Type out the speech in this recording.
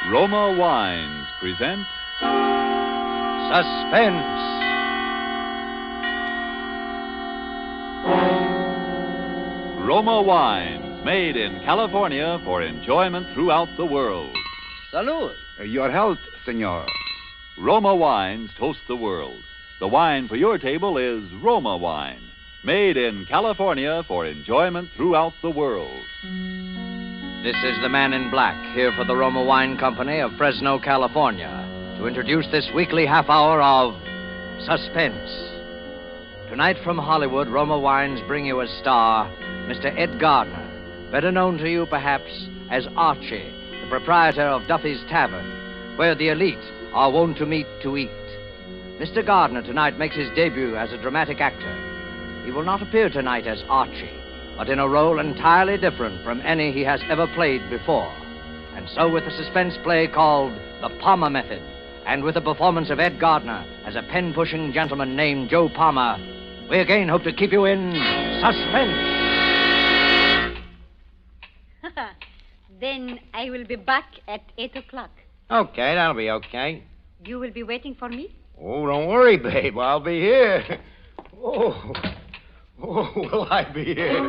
Roma Wines present Suspense. Roma Wines, made in California for enjoyment throughout the world. Salud. Your health, senor. Roma Wines toast the world. The wine for your table is Roma Wine, made in California for enjoyment throughout the world. This is the Man in Black, here for the Roma Wine Company of Fresno, California, to introduce this weekly half hour of Suspense. Tonight from Hollywood, Roma Wines bring you as star Mr. Ed Gardner, better known to you perhaps as Archie, the proprietor of Duffy's Tavern, where the elite are wont to meet to eat. Mr. Gardner tonight makes his debut as a dramatic actor. He will not appear tonight as Archie, but in a role entirely different from any he has ever played before. And so with a suspense play called The Palmer Method, and with the performance of Ed Gardner as a pen-pushing gentleman named Joe Palmer, we again hope to keep you in suspense. Then I will be back at 8 o'clock. Okay, that'll be okay. You will be waiting for me? Oh, don't worry, babe. I'll be here. Oh, will I be here?